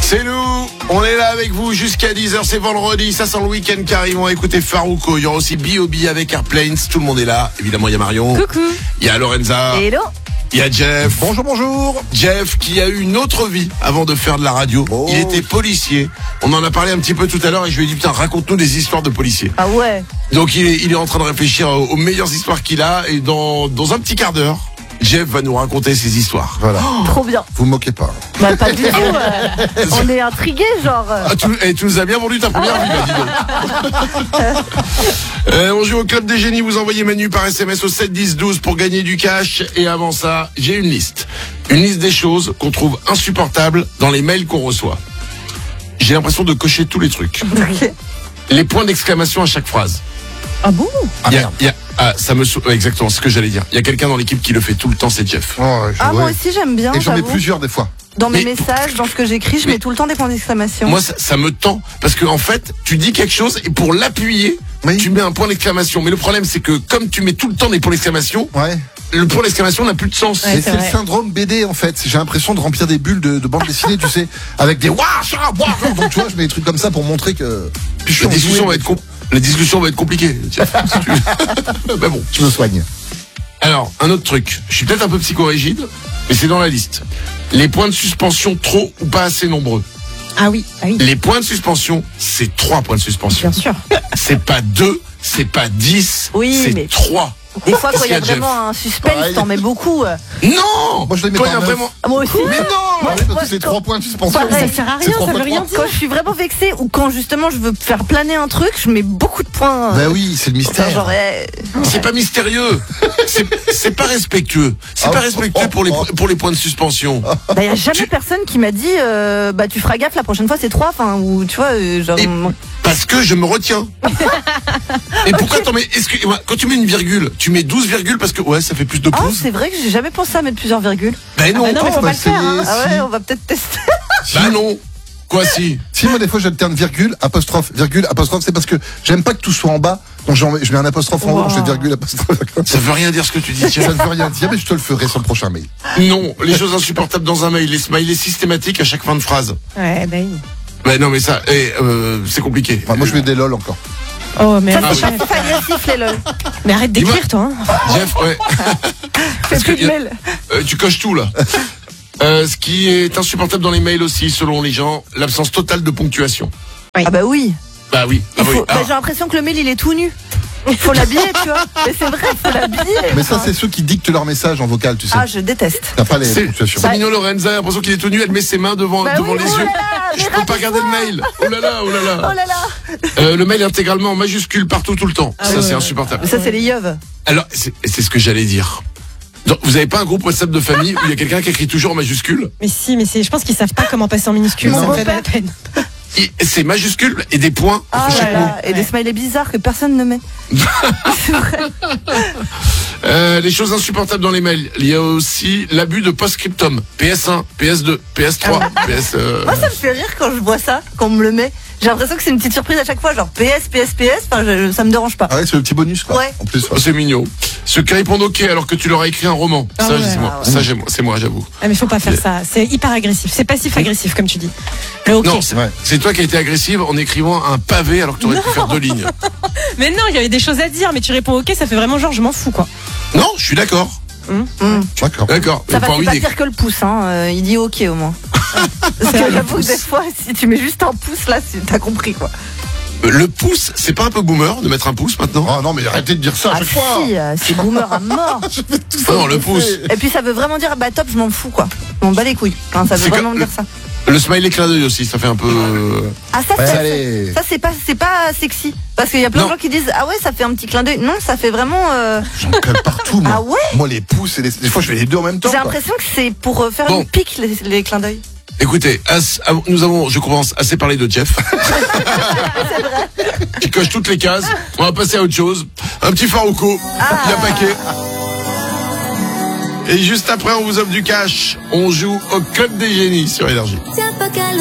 C'est nous, on est là avec vous jusqu'à 10h, c'est vendredi, ça sent le week-end qui arrive, on va écouter Farouko, il y aura aussi B.O.B avec Airplanes, tout le monde est là, évidemment il y a Marion, coucou, il y a Lorenza, hello, il y a Jeff, bonjour. Jeff qui a eu une autre vie avant de faire de la radio, il était policier, on en a parlé un petit peu tout à l'heure et je lui ai dit putain raconte-nous des histoires de policiers. Ah ouais. Donc il est en train de réfléchir aux meilleures histoires qu'il a et dans un petit quart d'heure, Jeff va nous raconter ses histoires. Voilà. Trop bien. Vous me moquez pas. Bah pas du tout. On est intrigués, genre. Ah, tu nous as bien vendu ta première vie, là, dis donc. On joue au Club des Génies, vous envoyez Manu par SMS au 7 10 12 pour gagner du cash. Et avant ça, j'ai une liste. Une liste des choses qu'on trouve insupportables dans les mails qu'on reçoit. J'ai l'impression de cocher tous les trucs. Ok. Les points d'exclamation à chaque phrase. Ah bon? Exactement, c'est ce que j'allais dire. Il y a quelqu'un dans l'équipe qui le fait tout le temps, c'est Jeff. Moi aussi j'aime bien. Et j'en mets j'avoue. plusieurs des fois. Dans mes Mais- messages, dans ce que j'écris, je mets tout le temps des points d'exclamation. Moi, ça me tend. Parce que, en fait, tu dis quelque chose et pour l'appuyer, Oui. tu mets un point d'exclamation. Mais le problème, c'est que comme tu mets tout le temps des points d'exclamation, Ouais. le point d'exclamation n'a plus de sens. Ouais. Et c'est c'est le vrai. syndrome BD en fait. J'ai l'impression de remplir des bulles de bande dessinée, tu sais, avec des waouh, donc tu vois, je mets des trucs comme ça pour montrer que. Puis je suis La discussion enjoué. la discussion va être compliquée. Tiens, si tu veux. Mais bon. Je me soigne. Alors, un autre truc. Je suis peut-être un peu psychorigide, mais c'est dans la liste. Les points de suspension trop ou pas assez nombreux. Ah oui. Les points de suspension, c'est 3 points de suspension. Bien sûr. C'est pas 2, c'est pas 10, Oui, c'est mais- 3. Des fois, quand il y a Qu'est-ce qu'il y a, vraiment un suspense, Pareil. t'en mets beaucoup. Non! Moi, je les mets Quand pas il y a en neuf. vraiment... Ah, moi aussi. Mais non! Parce que c'est 3 points de suspension. Pareil. Ça sert à C'est rien, trois ça fois veut rien trois. dire. Quand je suis vraiment vexée ou quand justement je veux faire planer un truc, je mets beaucoup de points. Bah oui, c'est le Enfin, mystère. genre, C'est pas mystérieux. C'est pas respectueux. C'est Ah, pas respectueux pour les points de suspension. bah, y a jamais personne qui m'a dit, bah, tu feras gaffe la prochaine fois, c'est 3, enfin, ou tu vois, genre. Et- Parce que je me retiens. Et pourquoi t'en mets, quand tu mets une virgule, tu mets 12 virgules parce que, ouais, ça fait plus de Ah, pouces. c'est vrai que j'ai jamais pensé à mettre plusieurs virgules. Ben non. Ah non, mais faut on va pas le faire. essayer, Ah si. ouais, on va peut-être tester. Bah non. Quoi si? Si moi des fois j'alterne virgule, apostrophe, c'est parce que j'aime pas que tout soit en bas, donc je mets un apostrophe en haut, Wow. je fais virgule, apostrophe. Ça veut rien dire ce que tu dis, Ça tiens. ne veut rien dire, mais je te le ferai sur le prochain mail. Non, les choses insupportables dans un mail, les smileys systématiques à chaque fin de phrase. Ouais, bah oui. Ben non, mais ça, c'est compliqué. Enfin, moi je mets des lol encore. Oh, mais Ça, arrête, c'est pas agressif, les lol. mais arrête d'écrire, toi. Hein. Jeff, ouais. Fais que plus de y a- mail. Tu coches tout là. Ce qui est insupportable dans les mails aussi, selon les gens, l'absence totale de ponctuation. Oui. Ah bah oui. Bah oui. Ah oui. Bah, j'ai l'impression que le mail, il est tout nu. Faut l'habiller, tu vois. Mais c'est vrai, faut l'habiller. Mais ça c'est ceux qui dictent leur message en vocal, tu sais. Ah, je déteste. T'as pas les C'est ponctuations. Mignon Lorenza, l'impression qu'il est tout nu, elle met ses mains devant Bah oui, les oh là yeux. là, Je mais peux pas regarder le mail. Oh là là, oh là là. Oh là là. Le mail intégralement en majuscule partout tout le temps. Ça ouais, c'est ouais. insupportable. Mais ça, c'est les yeuves. Alors c'est ce que j'allais dire. Donc, vous avez pas un groupe WhatsApp de famille où il y a quelqu'un qui écrit toujours en majuscule? Mais si, mais je pense qu'ils savent pas comment passer en minuscule. Non. Ça me fait de la peine. C'est majuscule et des points Ah entre là chaque mot. là. Et des smileys bizarres que personne ne met. C'est vrai. Les choses insupportables dans les mails. Il y a aussi l'abus de post-scriptum. PS1, PS2, PS3, PS... Moi, ça me fait rire quand je vois ça, quand on me le met. J'ai l'impression que c'est une petite surprise à chaque fois, genre PS. Enfin, ça me dérange pas. Ah ouais, c'est le petit bonus quoi. Ouais. En plus. Oh, c'est mignon. Ceux qui répondent OK alors que tu leur as écrit un roman. Ah Ça, ouais. c'est moi. Ah ouais. Ça, c'est moi, j'avoue. Ah, mais faut pas faire ça. C'est hyper agressif. C'est passif-agressif, comme tu dis. Le OK. Non, Ouais. c'est toi qui as été agressive en écrivant un pavé alors que tu aurais pu faire 2 lignes. Mais non, il y avait des choses à dire, mais tu réponds OK, ça fait vraiment genre, je m'en fous, quoi. Non, je suis d'accord. D'accord. D'accord. Ça va, Pas c'est envie pas d'écrire. pire que le pouce, hein. Il dit OK au moins. Parce que j'avoue que des fois, si tu mets juste un pouce là, t'as compris quoi. Le pouce, c'est pas un peu boomer de mettre un pouce maintenant? Oh non mais arrêtez de dire ça à Ah chaque fois. si, c'est boomer à mort. Non, le pouce. Et puis ça veut vraiment dire, bah top, je m'en fous quoi. Je m'en bats les couilles. Enfin, ça veut C'est vraiment comme- dire ça. Le smiley clin d'œil aussi, ça fait un peu... Ah ça, Ouais, ça, allez. ça, c'est pas sexy. Parce qu'il y a plein de Non. gens qui disent, ah ouais, ça fait un petit clin d'œil. Non, ça fait vraiment. J'en colle partout moi. Ah ouais. Moi les pouces et des fois je fais les deux en même temps. J'ai quoi. l'impression que c'est pour faire Bon. une pique les clins d'œil. Écoutez, nous avons, je commence, assez parlé de Jeff. Qui coche toutes les cases. On va passer à autre chose. Un petit Farouko. Il y a paquet. Et juste après, on vous offre du cash. On joue au Club des Génies sur Énergie.